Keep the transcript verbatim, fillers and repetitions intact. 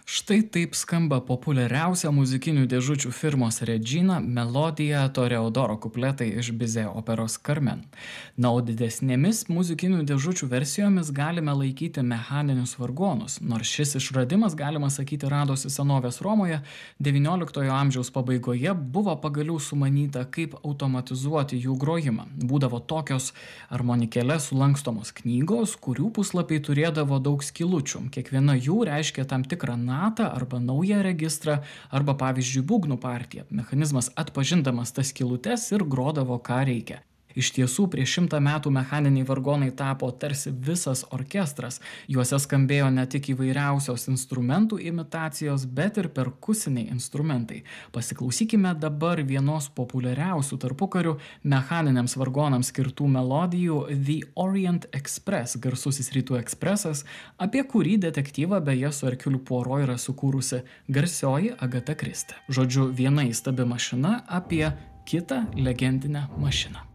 Štai taip skamba populiariausia muzikinių dėžučių firmos Regina melodija Toreadoro kupletai iš Bizė operos Carmen. Na, o didesnėmis muzikinių dėžučių versijomis galime laikyti mechaninius vargonus, nors šis išradimas, galima sakyti, radosi senovės Romoje, devynioliktojo amžiaus pabaigoje buvo pagaliau sumanyta, kaip automatizuoti jų grojimą. Būdavo tokios armonikėlės sulankstomos knygos, kurių puslapiai turėdavo daug skylučių. Kiekviena jų reiškia tam tikrą natą arba naują registrą, arba pavyzdžiui būgnų partiją. Mechanizmas atpažindamas tas skylutes ir grodavo, ką reikia. Iš tiesų, prieš šimtą metų mechaniniai vargonai tapo tarsi visas orkestras. Juose skambėjo ne tik įvairiausios instrumentų imitacijos, bet ir perkusiniai instrumentai. Pasiklausykime dabar vienos populiariausių tarpukarių mechaniniams vargonams skirtų melodijų The Orient Express, garsusis Rytų ekspresas, apie kurį detektyvą beje su Herkiuliu Puaro yra sukūrusi garsioji Agata Kristė. Žodžiu, viena įstabi mašina apie kitą legendinę mašiną.